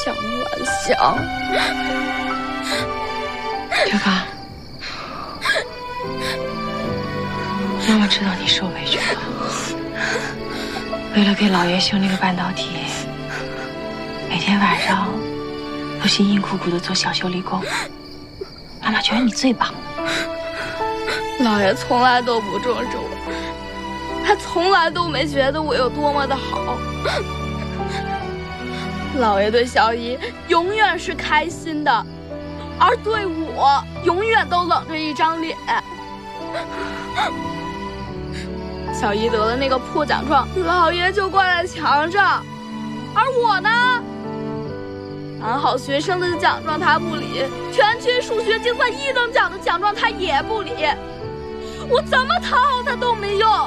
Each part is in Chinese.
想乱想。 这个，妈妈知道你受委屈了。为了给老爷修那个半导体，每天晚上都辛辛苦苦的做小修理工。妈妈觉得你最棒。 老爷从来都不重视我，他从来都没觉得我有多么的好。老爷对小姨永远是开心的，而对我永远都冷着一张脸。小姨得了那个破奖状，老爷就挂在墙上，而我呢，安好学生的奖状他不理，全区数学竞赛1等奖的奖状他也不理，我怎么讨好他都没用。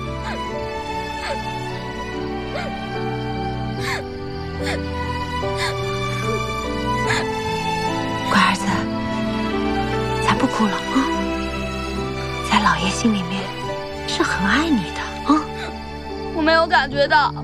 乖儿子，咱不哭了啊！在老爷心里面是很爱你的啊。 我没有感觉到。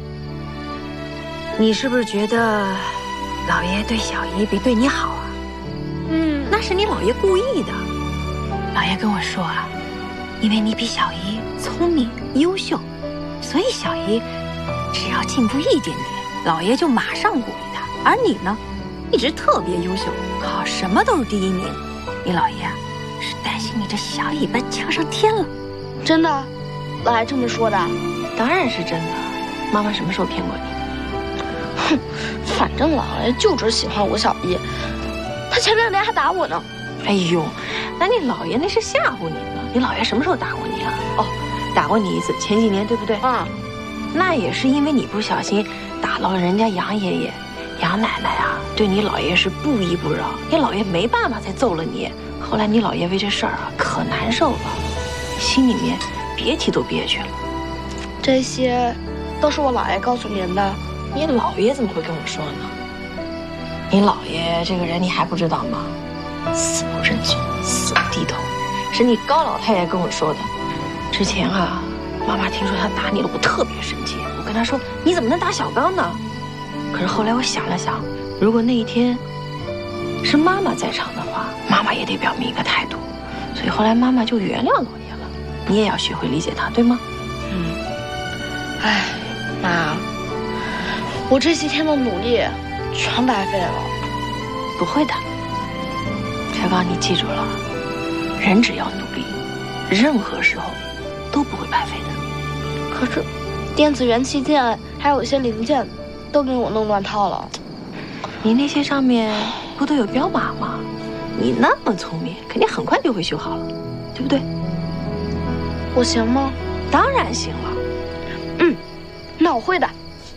你是不是觉得老爷对小姨比对你好啊？那是你老爷故意的。老爷跟我说啊，因为你比小姨聪明优秀，所以小姨只要进步一点点，老爷就马上鼓励她。而你呢，一直特别优秀，考什么都是第1名。你老爷啊，是担心你这小尾巴呛上天了。 真的？老爷这么说的？ 当然是真的。妈妈什么时候骗过你？ 哼，反正老爷就只喜欢我小姨，他前2天还打我呢。 哎呦，那你老爷那是吓唬你呢。你老爷什么时候打过你啊？哦，打过你1次，前几年对不对？那也是因为你不小心打到了人家杨爷爷、杨奶奶啊，对你老爷是不依不饶，你老爷没办法才揍了你。后来你老爷为这事儿啊可难受了，心里面别提多憋屈了。 这些都是我姥爷告诉您的。 你老爷怎么会跟我说呢？你老爷这个人你还不知道吗？死不认错，死不低头，是你高老太太跟我说的。之前啊，妈妈听说他打你了，我特别生气。我跟她说，你怎么能打小刚呢？可是后来我想了想，如果那一天是妈妈在场的话，妈妈也得表明一个态度。所以后来妈妈就原谅老爷了。你也要学会理解他，对吗？ 哎，妈，我这些天的努力全白费了。 不会的，小刚，你记住了，人只要努力，任何时候都不会白费的。 可是，电子元器件还有一些零件，都给我弄乱套了。 你那些上面不都有标码吗？你那么聪明，肯定很快就会修好了，对不对？ 我行吗？ 当然行了。 那我会的。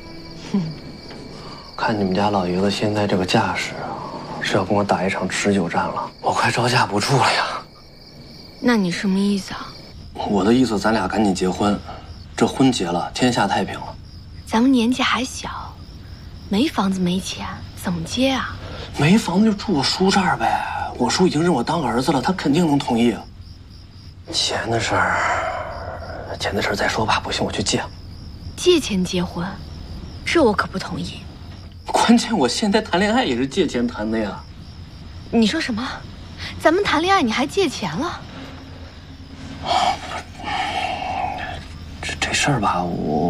看你们家老爷子现在这个架势啊，是要跟我打一场持久战了，我快招架不住了呀。 那你什么意思啊？ 我的意思，咱俩赶紧结婚，这婚结了，天下太平了。 咱们年纪还小，没房子没钱，怎么结啊？ 没房子就住我叔这儿呗，我叔已经认我当儿子了，他肯定能同意。钱的事儿再说吧，不行我去借。 借钱结婚，这我可不同意。 关键我现在谈恋爱也是借钱谈的呀。 你说什么？咱们谈恋爱你还借钱了？ 这事儿吧，